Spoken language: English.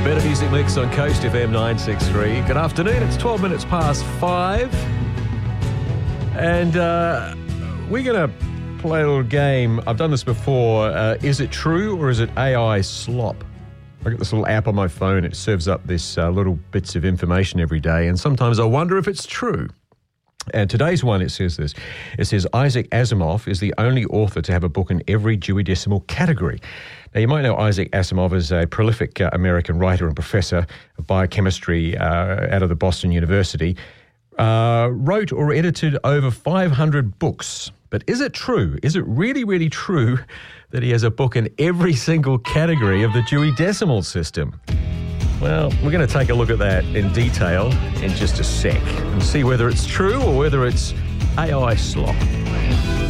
A better music mix on Coast FM 963. Good afternoon. It's 12 minutes past 5. And we're going to play a little game. I've done this before. Is it true or is it AI slop? I got this little app on my phone. It serves up this little bits of information every day. And sometimes I wonder if it's true. And today's one, it says this. It says Isaac Asimov is the only author to have a book in every Dewey Decimal category. Now, you might know Isaac Asimov as a prolific American writer and professor of biochemistry out of the Boston University. Wrote or edited over 500 books. But is it true? Is it really, really true that he has a book in every single category of the Dewey Decimal System? Well, we're going to take a look at that in detail in just a sec and see whether it's true or whether it's AI slop.